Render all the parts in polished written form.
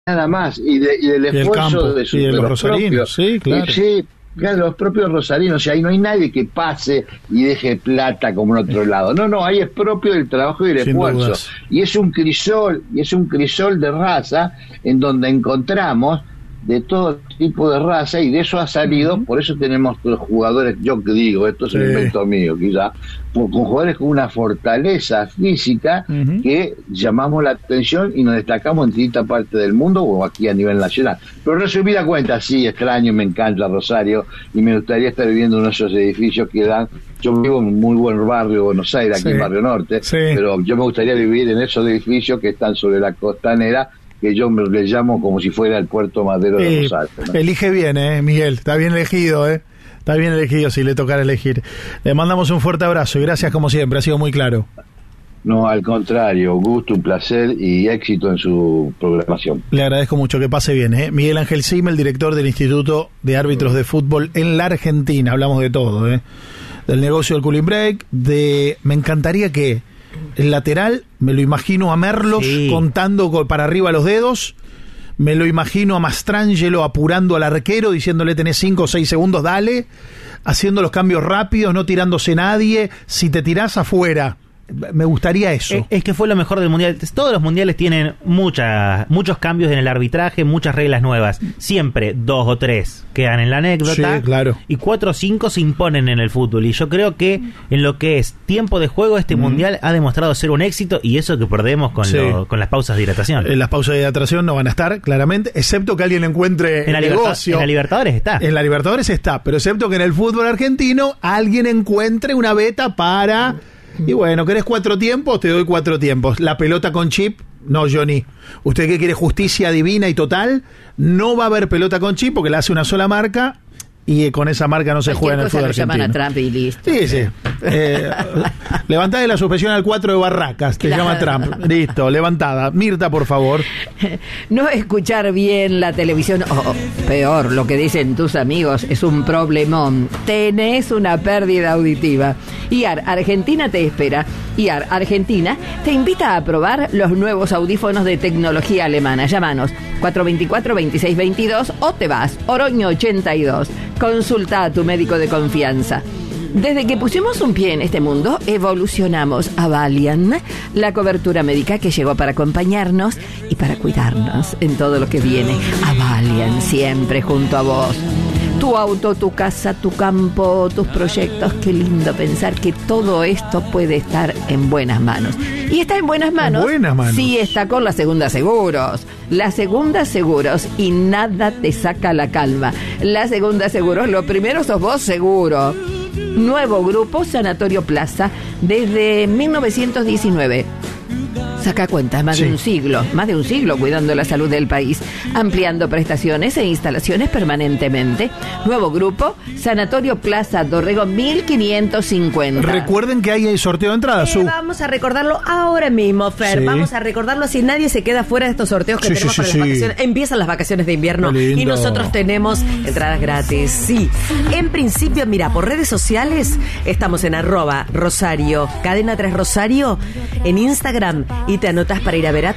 nada más, y del esfuerzo de los rosarinos, sí, claro. Sí, claro, los propios rosarinos, o sea, ahí no hay nadie que pase y deje plata como en otro lado. No, ahí es propio del trabajo y el esfuerzo. Dudas. Y es un crisol de raza en donde encontramos de todo tipo de raza, y de eso ha salido, por eso tenemos los jugadores, yo que digo, esto es un invento mío quizá, con jugadores con una fortaleza física que llamamos la atención y nos destacamos en distintas partes del mundo o aquí a nivel nacional. Pero resumida cuenta, sí, extraño, me encanta Rosario y me gustaría estar viviendo en esos edificios que dan. Yo vivo en un muy buen barrio, Buenos Aires, aquí en Barrio Norte, pero yo me gustaría vivir en esos edificios que están sobre la costanera, que yo le llamo como si fuera el Puerto Madero de Rosario, ¿no? Elige bien, Miguel, está bien elegido, está bien elegido si le tocara elegir. Le mandamos un fuerte abrazo y gracias como siempre, ha sido muy claro. No, al contrario, gusto, un placer y éxito en su programación. Le agradezco mucho, que pase bien. Miguel Ángel Simmel, director del Instituto de Árbitros de Fútbol en la Argentina. Hablamos de todo, del negocio del cooling break, me encantaría que el lateral, me lo imagino a Merlos contando para arriba los dedos, me lo imagino a Mastrangelo apurando al arquero, diciéndole tenés 5 o 6 segundos, dale, haciendo los cambios rápidos, no tirándose nadie, si te tirás afuera. Me gustaría eso. Es que fue lo mejor del mundial. Todos los mundiales tienen muchos cambios en el arbitraje, muchas reglas nuevas. Siempre 2 o 3 quedan en la anécdota. Sí, claro. Y 4 o 5 se imponen en el fútbol. Y yo creo que en lo que es tiempo de juego, este mundial ha demostrado ser un éxito, y eso que perdemos con las pausas de hidratación. Las pausas de hidratación no van a estar, claramente, excepto que alguien encuentre el negocio. En la Libertadores está. En la Libertadores está, pero excepto que en el fútbol argentino alguien encuentre una beta para... Y bueno, ¿querés 4 tiempos? Te doy 4 tiempos. La pelota con chip, no, Johnny. ¿Usted qué quiere? Justicia divina y total. No va a haber pelota con chip porque la hace una sola marca y con esa marca no se juega en el fútbol argentino. Llaman a Trump y listo. Sí. Levantada de la suspensión al 4 de Barracas, te llama Trump. Listo, levantada. Mirta, por favor. No escuchar bien la televisión, o peor, lo que dicen tus amigos, es un problemón. Tenés una pérdida auditiva. IAR Argentina te espera. IAR Argentina te invita a probar los nuevos audífonos de tecnología alemana. Llámanos 424-2622 o te vas, Oroño 82. Consulta a tu médico de confianza. Desde que pusimos un pie en este mundo, evolucionamos a Valiant, la cobertura médica que llegó para acompañarnos y para cuidarnos en todo lo que viene. A Valiant, siempre junto a vos. Tu auto, tu casa, tu campo, tus proyectos. Qué lindo pensar que todo esto puede estar en buenas manos. Y está en buenas manos. En buenas manos. Sí, está con la Segunda Seguros. La Segunda Seguros, y nada te saca la calma. La Segunda Seguros, lo primero sos vos seguro. Nuevo grupo Sanatorio Plaza desde 1919. Saca cuentas, más de un siglo cuidando la salud del país, ampliando prestaciones e instalaciones permanentemente. Nuevo grupo, Sanatorio Plaza Dorrego 1550. Recuerden que hay sorteo de entradas. Vamos a recordarlo ahora mismo, Fer. Vamos a recordarlo, así nadie se queda fuera de estos sorteos que tenemos para las vacaciones. Empiezan las vacaciones de invierno y nosotros tenemos entradas gratis. Sí, en principio, mira, por redes sociales estamos en @Rosario, Cadena 3 Rosario, en Instagram, y te anotas para ir a ver a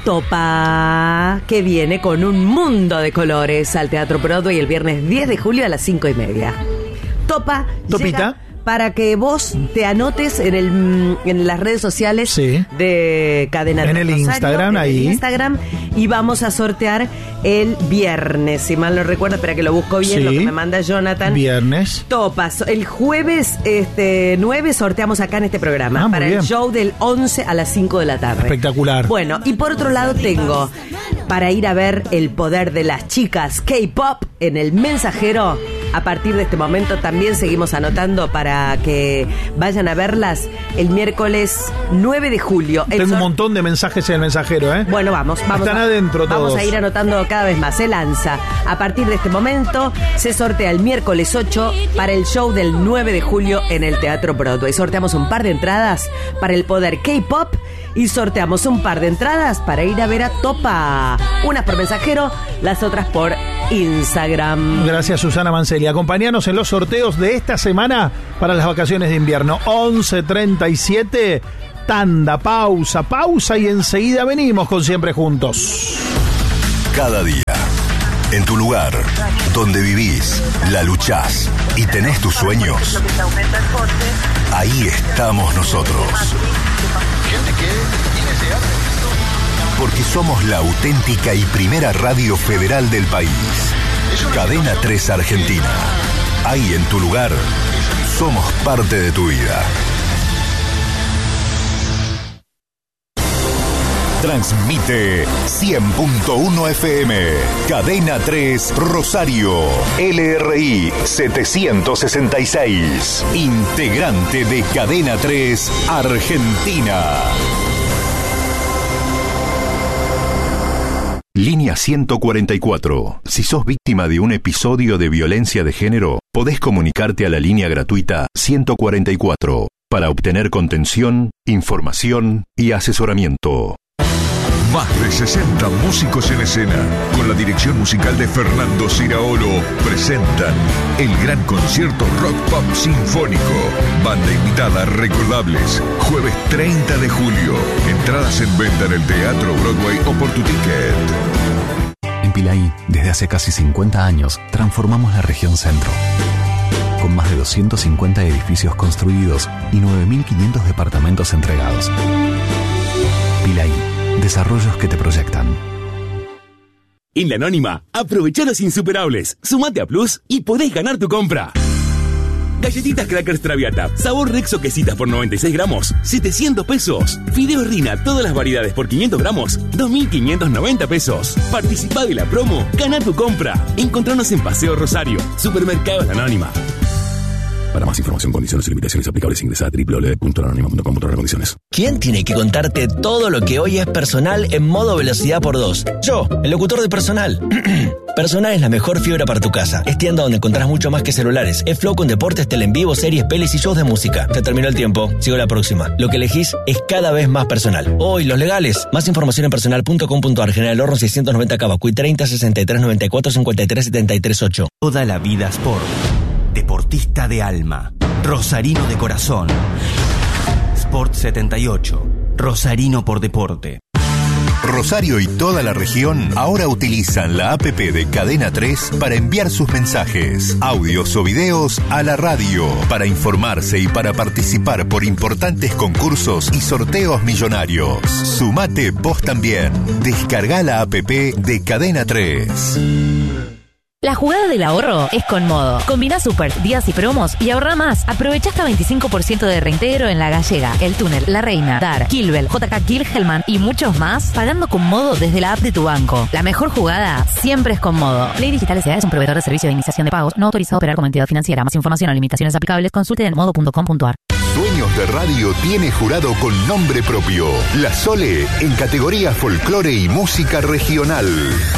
Topa, que viene con un mundo de colores al Teatro Broadway el viernes 10 de julio a las 5:30. Topa, Topita, para que vos te anotes en las redes sociales de Cadena en el Rosario, Instagram, en Instagram, y vamos a sortear el viernes, si mal no recuerdo, espera que lo busco bien, lo que me manda Jonathan. Viernes. Topas, el jueves 9 sorteamos acá en este programa para el show del 11 a las 5 de la tarde. Espectacular. Bueno, y por otro lado tengo para ir a ver el poder de las chicas K-pop en El Mensajero. A partir de este momento también seguimos anotando para que vayan a verlas el miércoles 9 de julio. Tengo un montón de mensajes en El Mensajero, Bueno, vamos. Están adentro todos. Vamos a ir anotando cada vez más. Se lanza. A partir de este momento se sortea el miércoles 8 para el show del 9 de julio en el Teatro Broadway. Sorteamos un par de entradas para el poder K-pop y sorteamos un par de entradas para ir a ver a Topa. Unas por Mensajero, las otras por Instagram. Gracias, Susana Mancelli. Acompáñanos en los sorteos de esta semana para las vacaciones de invierno. 11:37, tanda, pausa y enseguida venimos con Siempre Juntos. cada día. En tu lugar, donde vivís, la luchás y tenés tus sueños, ahí estamos nosotros. Porque somos la auténtica y primera radio federal del país. Cadena 3 Argentina. Ahí en tu lugar, somos parte de tu vida. Transmite 100.1 FM, Cadena 3 Rosario, LRI 766, integrante de Cadena 3 Argentina. Línea 144. Si sos víctima de un episodio de violencia de género, podés comunicarte a la línea gratuita 144 para obtener contención, información y asesoramiento. Más de 60 músicos en escena, con la dirección musical de Fernando Ciraolo, presentan el gran concierto Rock Pop Sinfónico. Banda invitada Recordables, jueves 30 de julio. Entradas en venta en el Teatro Broadway o por tu ticket. En Pilaí, desde hace casi 50 años, transformamos la región centro. Con más de 250 edificios construidos y 9.500 departamentos entregados. Pilaí. Desarrollos que te proyectan. En La Anónima, aprovechá los insuperables. Sumate a Plus y podés ganar tu compra. Galletitas Crackers Traviata, sabor Rexo Quesitas por 96 gramos, 700 pesos. Fideos Rina, todas las variedades por 500 gramos, 2.590 pesos. Participá de la promo, gana tu compra. Encontranos en Paseo Rosario, Supermercados La Anónima. Para más información, condiciones y limitaciones aplicables, ingresa a www.lanonima.com/condiciones. ¿Quién tiene que contarte todo lo que hoy es personal en modo velocidad por 2? Yo, el locutor de Personal. Personal es la mejor fibra para tu casa. Es tienda donde encontrás mucho más que celulares. Es flow con deportes, tele en vivo, series, pelis y shows de música. Se terminó el tiempo. Sigo la próxima. Lo que elegís es cada vez más personal. Hoy, los legales. Más información en personal.com.ar. General Horno 690 Cavacuy 30 63 94 53 73 8. Toda la vida Sport. Deportista de alma, rosarino de corazón. Sport 78, rosarino por deporte. Rosario y toda la región ahora utilizan la APP de Cadena 3 para enviar sus mensajes, audios o videos a la radio, para informarse y para participar por importantes concursos y sorteos millonarios. Sumate vos también. Descarga la APP de Cadena 3. La jugada del ahorro es con Modo. Combina super, días y promos y ahorra más. Aprovecha hasta 25% de reintegro en La Gallega, El Túnel, La Reina, Dar, Kilbel, JK Kilhelman y muchos más, pagando con Modo desde la app de tu banco. La mejor jugada siempre es con Modo. Play Digital S.A. es un proveedor de servicio de iniciación de pagos no autorizado a operar como entidad financiera. Más información o limitaciones aplicables consulte en modo.com.ar. Sueños de Radio tiene jurado con nombre propio. La Sole en categoría folclore y música regional.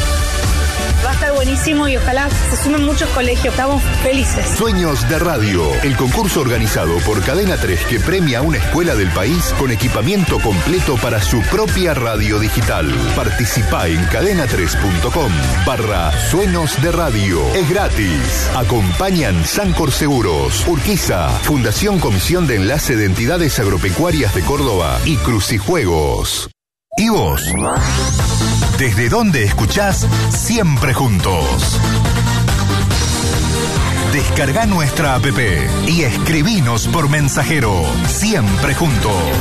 Va a estar buenísimo y ojalá se sumen muchos colegios. Estamos felices. Sueños de Radio, el concurso organizado por Cadena 3 que premia a una escuela del país con equipamiento completo para su propia radio digital. Participá en cadena3.com/Sueños de Radio. Es gratis. Acompañan Sancor Seguros, Urquiza, Fundación Comisión de Enlace de Entidades Agropecuarias de Córdoba y Crucijuegos. ¿Y vos? ¿Desde dónde escuchás Siempre Juntos? Descarga nuestra app y escribinos por mensajero. Siempre Juntos.